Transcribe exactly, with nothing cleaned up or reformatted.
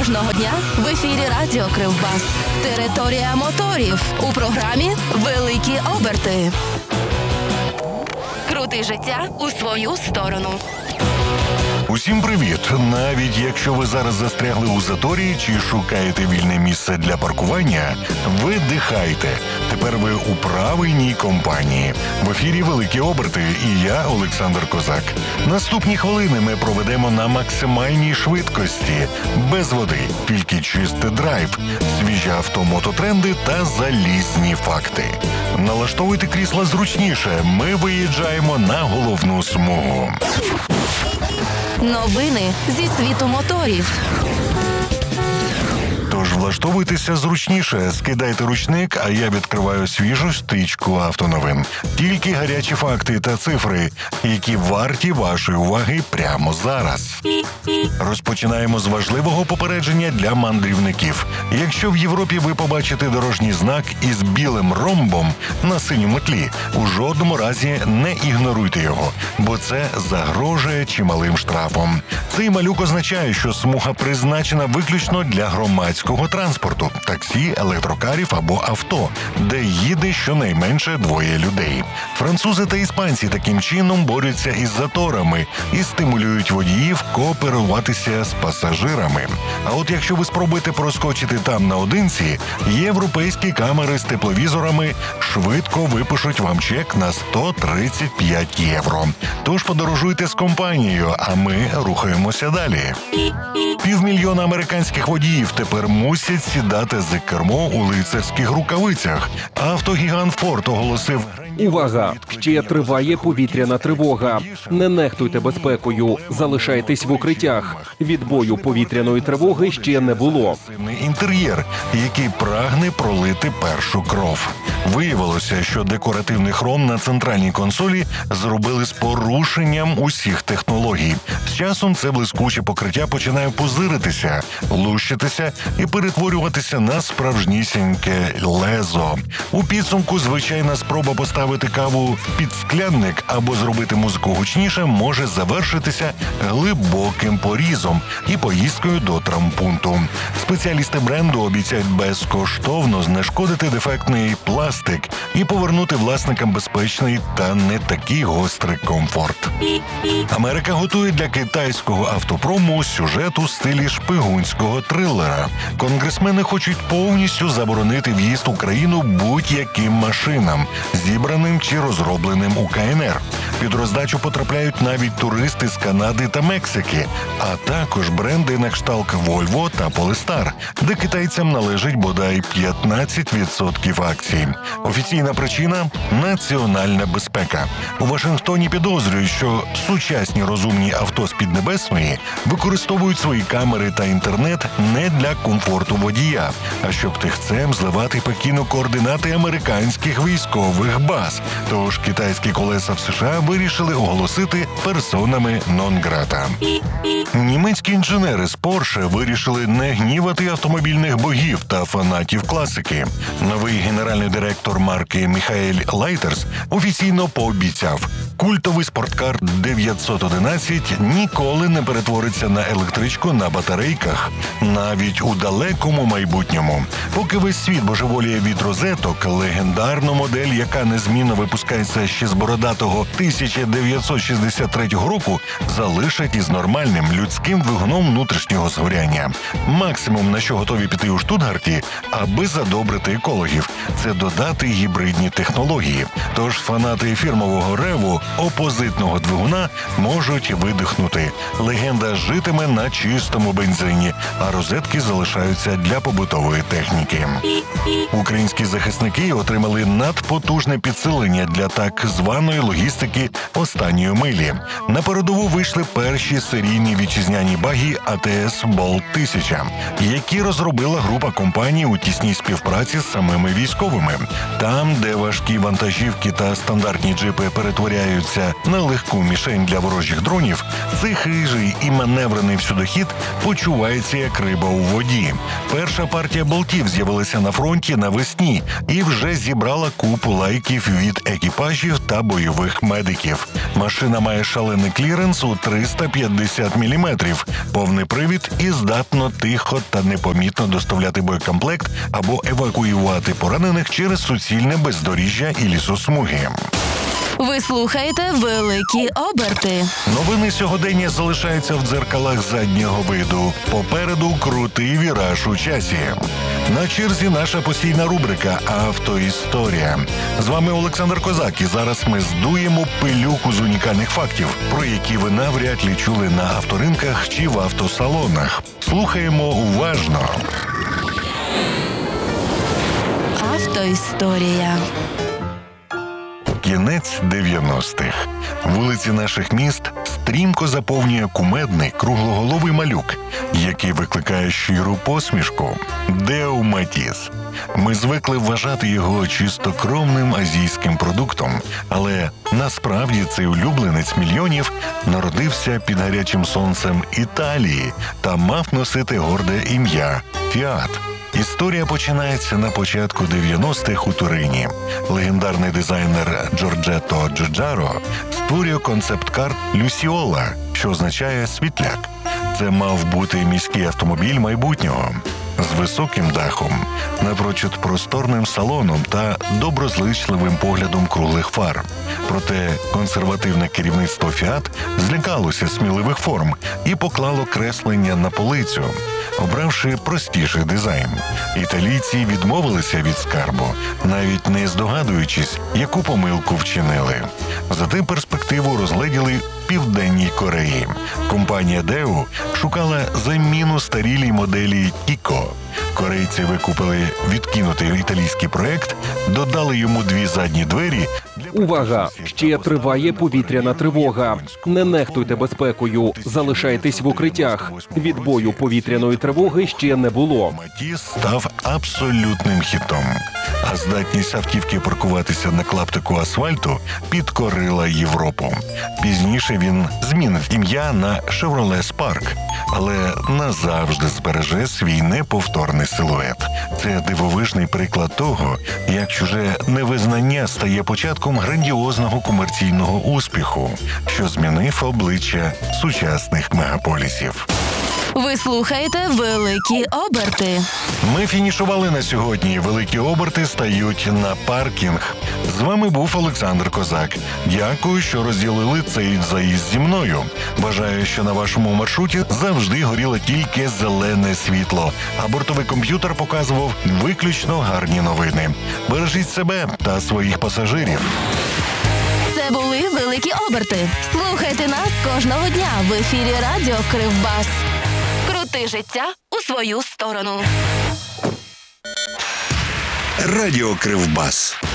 Кожного дня в ефірі Радіо Кривбас. Територія моторів. У програмі «Великі оберти». Крути життя у свою сторону. Усім привіт! Навіть якщо ви зараз застрягли у заторі чи шукаєте вільне місце для паркування, видихайте. Тепер ви у правильній компанії. В ефірі «Великі оберти» і я, Олександр Козак. Наступні хвилини ми проведемо на максимальній швидкості. Без води, тільки чистий драйв, свіжі авто-мототренди та залізні факти. Налаштовуйте крісла зручніше. Ми виїжджаємо на головну смугу. Новини зі світу моторів. Тож влаштовуйтеся зручніше, скидайте ручник, а я відкриваю свіжу стрічку автоновин. Тільки гарячі факти та цифри, які варті вашої уваги прямо зараз. Розпочинаємо з важливого попередження для мандрівників. Якщо в Європі ви побачите дорожній знак із білим ромбом на синьому тлі, у жодному разі не ігноруйте його, бо це загрожує чималим штрафом. Цей малюк означає, що смуга призначена виключно для громадського транспорту, таксі, електрокарів або авто, де їде щонайменше двоє людей. Французи та іспанці таким чином борються із заторами і стимулюють водіїв кооперуватися з пасажирами. А от якщо ви спробуєте проскочити там наодинці, європейські камери з тепловізорами швидко випишуть вам чек на сто тридцять п'ять євро. Тож подорожуйте з компанією, а ми рухаємося далі. Півмільйона американських водіїв тепер мусять сідати за кермо у лицарських рукавицях. Автогігант Форд оголосив... Увага! Ще триває повітряна тривога. Не нехтуйте безпекою. Залишайтесь в укриттях. Відбою повітряної тривоги ще не було. Інтер'єр, який прагне пролити першу кров. Виявилося, що декоративний хром на центральній консолі зробили з порушенням усіх технологій. З часом це блискуче покриття починає пузиритися, лущитися і перетворюватися на справжнісіньке лезо. У підсумку звичайна спроба поставити каву під склянник або зробити музику гучніше може завершитися глибоким порізом і поїздкою до травмпункту. Спеціалісти бренду обіцяють безкоштовно знешкодити дефектний пластик і повернути власникам безпечний та не такий гострий комфорт. Америка готує для китайського автопрому сюжет у стилі шпигунського трилера. Конгресмени хочуть повністю заборонити в'їзд у країну будь-яким машинам, зібраним чи розробленим у ка ен ер. Під роздачу потрапляють навіть туристи з Канади та Мексики, а також бренди на кшталт Volvo та Polestar, де китайцям належить бодай п'ятнадцять відсотків акцій. Офіційна причина – національна безпека. У Вашингтоні підозрюють, що сучасні розумні авто з Піднебесної використовують свої камери та інтернет не для комфорту водія, а щоб тихцем зливати Пекіну координати американських військових баз. Тож китайські колеса в США вирішили оголосити персонами нон-грата. Німецькі інженери з Porsche вирішили не гнівати автомобільних богів та фанатів класики. Новий генеральний директор марки Міхаель Лайтерс офіційно пообіцяв: культовий спорткар дев'ятсот одинадцять ніколи не перетвориться на електричку на батарейках, навіть у далекому майбутньому. Поки весь світ божеволіє від розеток, легендарну модель, яка незмінно випускається ще з бородатого тисяча дев'ятсот шістдесят третього року, залишать із нормальним людським двигуном внутрішнього згоряння. Максимум, на що готові піти у Штутгарті, аби задобрити екологів, це додати гібридні технології. Тож фанати фірмового реву опозитного двигуна можуть видихнути. Легенда житиме на чистому бензині, а розетки залишаються для побутової техніки. Українські захисники отримали надпотужне підсилення для так званої логістики останньої милі. На передову вийшли перші серійні вітчизняні багі а те ес Болт тисяча, які розробила група компаній у тісній співпраці з самими військовими. Там, де важкі вантажівки та стандартні джипи перетворяються на легку мішень для ворожих дронів, цей хижий і маневрений всюдохід почувається як риба у воді. Перша партія болтів з'явилася на фронті навесні і вже зібрала купу лайків від екіпажів та бойових медиків. Машина має шалений кліренс у триста п'ятдесят міліметрів, повний привід і здатно тихо та непомітно доставляти боєкомплект або евакуювати поранених через суцільне бездоріжжя і лісосмуги. Ви слухаєте «Великі оберти». Новини сьогодення залишаються в дзеркалах заднього виду. Попереду крутий віраж у часі. На черзі наша постійна рубрика «Автоісторія». З вами Олександр Козак, і зараз ми здуємо пилюку з унікальних фактів, про які ви навряд ли чули на авторинках чи в автосалонах. Слухаємо уважно. Автоісторія. Кінець дев'яностих. Вулиці наших міст стрімко заповнює кумедний круглоголовий малюк, який викликає щиру посмішку – Део Матіс. Ми звикли вважати його чистокровним азійським продуктом, але насправді цей улюбленець мільйонів народився під гарячим сонцем Італії та мав носити горде ім'я – Фіат. Історія починається на початку дев'яностих у Турині. Легендарний дизайнер Джорджетто Джуджаро створює концепт-кар Люсіола, що означає «світляк». Це мав бути міський автомобіль майбутнього з високим дахом, напрочуд просторним салоном та доброзичливим поглядом круглих фар. Проте консервативне керівництво «Фіат» злякалося сміливих форм і поклало креслення на полицю, обравши простіший дизайн. Італійці відмовилися від скарбу, навіть не здогадуючись, яку помилку вчинили. Зате перспективу розгледіли в Південній Кореї. Компанія Део шукала заміну старілій моделі Кіко. Корейці викупили відкинутий італійський проект, додали йому дві задні двері. Увага! Ще триває повітряна тривога. Не нехтуйте безпекою. Залишайтесь в укриттях. Відбою повітряної тривоги ще не було. Матіс став абсолютним хітом. А здатність автівки паркуватися на клаптику асфальту підкорила Європу. Пізніше він змінив ім'я на Chevrolet Spark, але назавжди збереже свій неповторний силует. Це дивовижний приклад того, як чуже невизнання стає початком грандіозного комерційного успіху, що змінив обличчя сучасних мегаполісів. Ви слухаєте «Великі оберти». Ми фінішували на сьогодні. Великі оберти стають на паркінг. З вами був Олександр Козак. Дякую, що розділили цей заїзд зі мною. Бажаю, що на вашому маршруті завжди горіло тільки зелене світло, а бортовий комп'ютер показував виключно гарні новини. Бережіть себе та своїх пасажирів. Це були «Великі оберти». Слухайте нас кожного дня в ефірі радіо Кривбас. Крути життя у свою сторону. Радіо Кривбас.